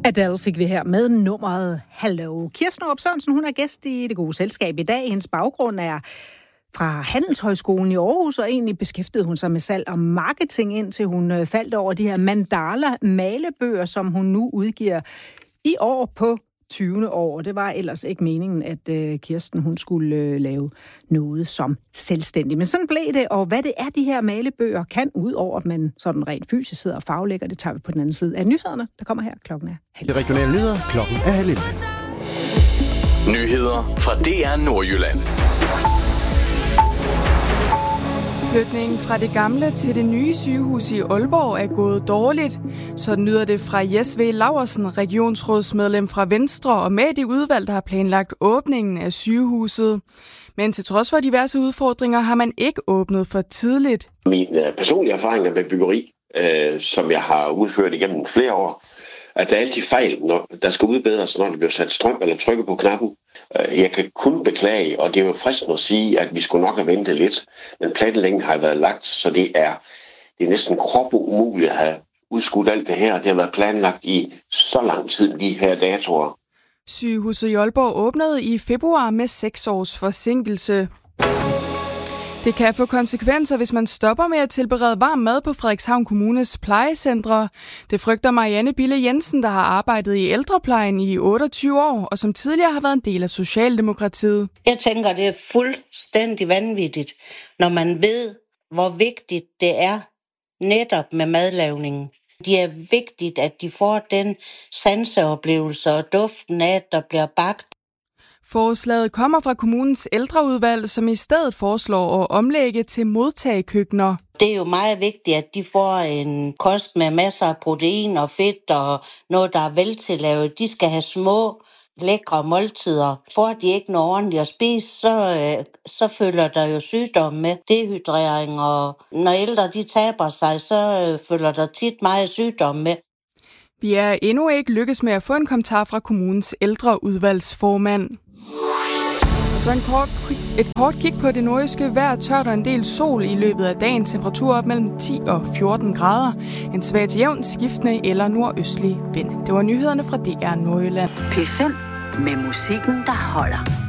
Adele fik vi her med nummeret Hello. Kirsten Aarup Sørensen, hun er gæst i Det Gode Selskab i dag. Hendes baggrund er fra Handelshøjskolen i Aarhus, og egentlig beskæftigede hun sig med salg og marketing, indtil hun faldt over de her mandala-malebøger, som hun nu udgiver i år på 20. år. Det var ellers ikke meningen, at Kirsten hun skulle lave noget som selvstændig. Men sådan blev det, og hvad det er, de her malebøger kan, ud over at man sådan rent fysisk sidder og faglægger, det tager vi på den anden side af nyhederne, der kommer her. Klokken er 11:30. De regionale nyheder, klokken er 11:30. Nyheder fra DR Nordjylland. Flytningen fra det gamle til det nye sygehus i Aalborg er gået dårligt. Sådan lyder det fra Jes V. Laursen, regionsrådsmedlem fra Venstre, og med det udvalg, der har planlagt åbningen af sygehuset. Men til trods for diverse udfordringer har man ikke åbnet for tidligt. Min personlige erfaringer med byggeri, som jeg har udført igennem flere år, at der er altid fejl, når der skal udbedres, når der bliver sat strøm eller trykke på knappen. Jeg kan kun beklage, og det er jo fristende at sige, at vi skulle nok have ventet lidt, men planlægningen har været lagt, så det er næsten kropumuligt at have udskudt alt det her. Det har været planlagt i så lang tid, de her datoer. Sygehuset i Aalborg åbnede i februar med 6 års forsinkelse. Det kan få konsekvenser, hvis man stopper med at tilberede varm mad på Frederikshavn Kommunes plejecentre. Det frygter Marianne Bille Jensen, der har arbejdet i ældreplejen i 28 år, og som tidligere har været en del af Socialdemokratiet. Jeg tænker, det er fuldstændig vanvittigt, når man ved, hvor vigtigt det er netop med madlavningen. Det er vigtigt, at de får den sanseoplevelse og duften af, at der bliver bagt. Forslaget kommer fra kommunens ældreudvalg, som i stedet foreslår at omlægge til modtagekøkkener. Det er jo meget vigtigt, at de får en kost med masser af protein og fedt og noget, der er veltillavet. De skal have små, lækre måltider. Får de ikke noget ordentligt at spise, så følger der jo sygdomme med. Dehydrering, og når ældre de taber sig, så følger der tit meget sygdomme med. Vi er endnu ikke lykkes med at få en kommentar fra kommunens ældreudvalgsformand. Så et kort kig på det nordjyske vejr, tørt og en del sol i løbet af dagen. Temperatur op mellem 10 og 14 grader. En svag til jævn, skiftende eller nordøstlig vind. Det var nyhederne fra DR Nordjylland. P5 med musikken, der holder.